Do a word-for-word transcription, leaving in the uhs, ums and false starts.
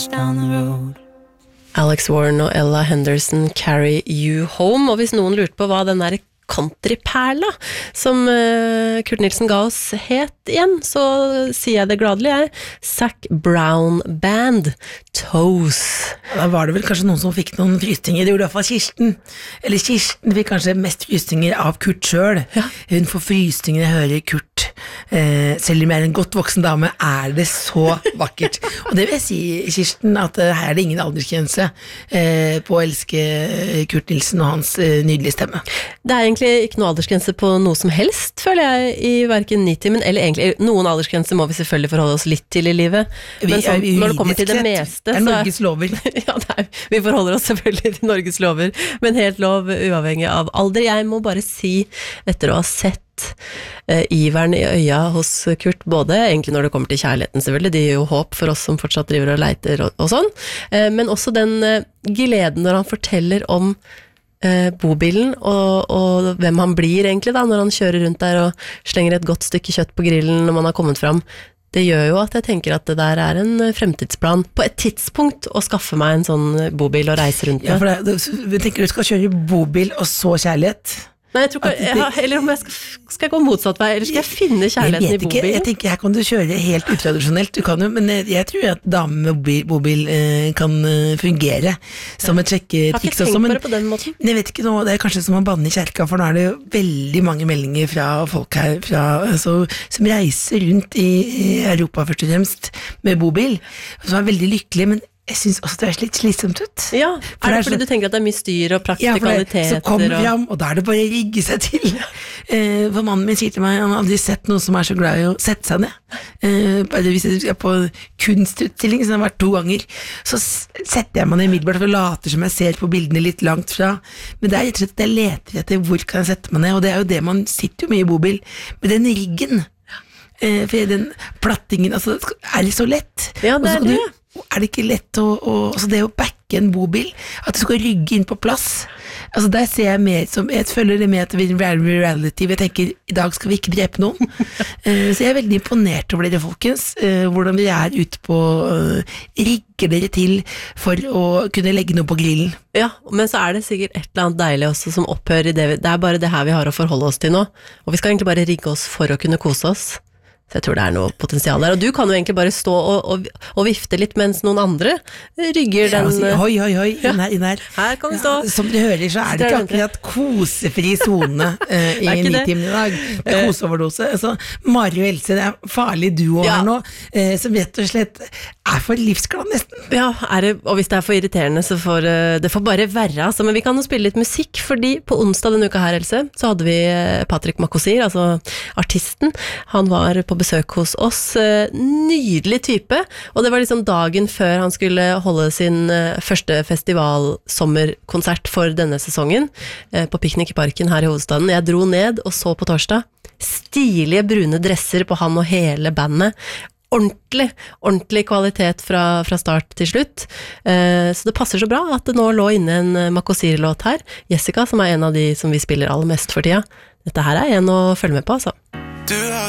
down the road. Alex Warren og Ella Henderson, Carry You Home. Og hvis noen lurte på hva den der countryperla som uh, Kurt Nilsen ga oss het igjen, så sier jeg det gladelig jeg. Zac Brown Band, Toes. Da var det vel kanskje noen som fikk noen frysninger, det gjorde i hvert fall Kirsten. Eller Kirsten fikk kanskje mest frysninger av Kurt selv. Ja. Hun får frysninger jeg hører Kurt. Eh, selv om jeg er en godt voksen dame, er det så vakkert. Og det vil jeg si, Kirsten, at uh, her er det ingen aldersgrense eh, på å elske Kurt Nilsen og hans uh, nydelige stemme. Det er egentlig ikke noe aldersgrense på noe som helst, føler jeg, i hverken Nitimen, eller egentlig noen aldersgrense må vi selvfølgelig forholde oss litt til i livet. Men sånn, når det kommer til det meste, det er Norges lover. Ja, det er, vi forholder oss selvfølgelig til Norges lover, men helt lov uavhengig av alder. Jeg må bare si, etter å ha sett Uh, iveren i øya hos Kurt, både egentlig når det kommer til kjærligheten selvfølgelig, det gir jo håp for oss som fortsatt driver og leiter og, og sånn, uh, men også den uh, gleden når han forteller om uh, bobilen og, og hvem han blir egentlig da, når han kjører rundt der og slenger et godt stykke kjøtt på grillen når man har kommet fram. Det gjør jo at jeg tenker at det der er en fremtidsplan på et tidspunkt å skaffe meg en sånn bobil og reise rundt med. Ja, for det, du tenker du skal kjøre bobil og så kjærlighet? Nei, jeg tror ikke, jeg har, eller om jeg skal, skal jeg gå motsatt vei, eller skal jeg finne kjærligheten i bobil? Jeg tenker, her kan du kjøre helt utradisjonelt, du kan jo, men jeg tror at damer med bobil, bobil eh, kan fungere som et sjekketriks også. Har ikke tenkt på det på den måten? Jeg vet ikke noe, det er kanskje som å banne i kjerka, for nå er det jo veldig mange meldinger fra folk her, fra, altså, som reiser rundt i, i Europa først og fremst med bobil, som er veldig lykkelige, men jeg synes også det er litt slitsomt ut. Ja, er det, det fordi så, du tenker at det er mye styr og praktikaliteter? Ja, så kommer og... fram, og da er det bare å rigge seg til. Eh, for mannen min sier til meg, han har aldri sett noen som er så glad i å sette seg ned. Eh, bare hvis jeg skal på kunstutstilling, som har vært to ganger, så setter jeg meg ned middelbart og later som jeg ser på bildene litt langt fra. Men det er rett og slett at jeg leter etter hvor kan jeg sette meg ned, og det er jo det man sitter jo mye i bobil. Men den riggen, eh, for den plattingen, altså, er det så lett? Ja, det er det. Du, er det ikke lett å, å altså det å backe en bobil, at du skal rygge inn på plass, altså der ser jeg mer som, jeg føler det med at det er reality, jeg tenker, i dag skal vi ikke drepe noen, uh, så jeg er veldig imponert over dere folkens, uh, hvordan vi er ute på uh, rigger dere til for å kunne legge noe på grillen. Ja, men så er det sikkert et eller annet deilig også som opphører i det, det er bare det her vi har å forholde oss til nå, og vi skal egentlig bare rigge oss for å kunne kose oss. Så jeg tror det er noe potensial der, og du kan jo egentlig bare stå og, og, og vifte litt mens noen andre rygger den... Ja, si, hoi, hoi, hoi, ja. inn her, inn her. Her kan vi stå. Ja, som dere hører, så er det ikke akkurat kosefri zone uh, i Nitimen i dag. Det er koseoverdose. Altså, Mari og Else, det er farlig duo ja. her nå, uh, som rett og slett er for livsglad nesten. Ja, er det, og hvis det er for irriterende, så får uh, det får bare være, altså, men vi kan jo spille litt musikk, fordi på onsdag denne uka her, Else, så hadde vi Patrick Makosir, altså artisten. Han var på besøk hos oss, nydelig type, og det var liksom dagen før han skulle holde sin første festivalsommerkonsert for denne sesongen, på Piknik i Parken her i hovedstaden. Jeg dro ned og så på torsdag, stilige brune dresser på han og hele bandet, ordentlig, ordentlig kvalitet fra, fra start til slutt, så det passer så bra at det nå lå inne en Makosir-låt her, Jessica, som er en av de som vi spiller aller mest for tida. Dette her er en å følge med på, altså. Du har